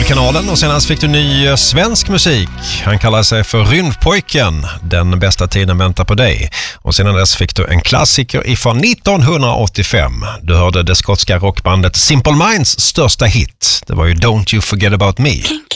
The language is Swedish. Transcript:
kanalen och senast fick du ny svensk musik. Han kallar sig för Rymdpojken. Den bästa tiden väntar på dig. Och sedan dess fick du en klassiker ifrån 1985. Du hörde det skotska rockbandet Simple Minds största hit. Det var ju Don't You Forget About Me.